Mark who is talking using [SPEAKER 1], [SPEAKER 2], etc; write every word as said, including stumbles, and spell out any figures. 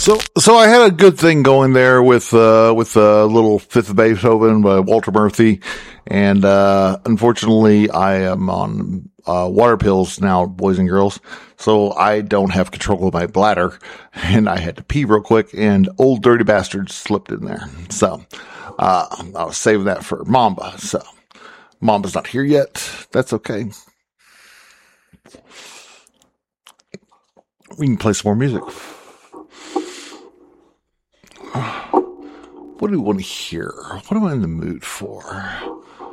[SPEAKER 1] So, so I had a good thing going there with, uh, with, uh, little Fifth of Beethoven by Walter Murphy. And, uh, unfortunately I am on, uh, water pills now, boys and girls. So I don't have control of my bladder and I had to pee real quick and Old Dirty Bastard slipped in there. So, uh, I was saving that for Mamba. So Mamba's not here yet. That's okay. We can play some more music. What do we want to hear? What am I in the mood for?